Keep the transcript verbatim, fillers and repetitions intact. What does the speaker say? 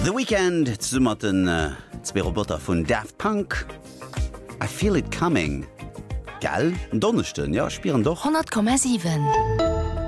The Weekend summerten äh, zwei Roboter vun Daft Punk. I feel it coming. Gell? Donnerchten, ja, spieren doch. hundert Komma sieben.